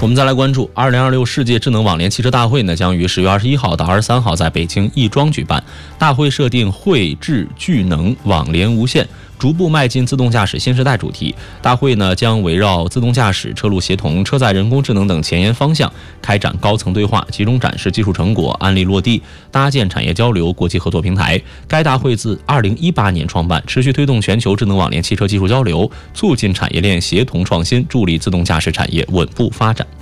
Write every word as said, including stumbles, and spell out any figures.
我们再来关注二零二六世界智能网联汽车大会呢，将于十月二十一号到二十三号在北京亦庄举办。大会设定汇智聚能网联无限，逐步迈进自动驾驶新时代主题。大会呢将围绕自动驾驶、车路协同、车载人工智能等前沿方向开展高层对话，集中展示技术成果、案例落地，搭建产业交流、国际合作平台。该大会自二零一八年创办，持续推动全球智能网联汽车技术交流，促进产业链协同创新，助力自动驾驶产业稳步发展。